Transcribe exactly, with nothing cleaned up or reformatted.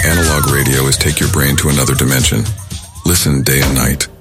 Analog radio is take your brain to another dimension. Listen day and night.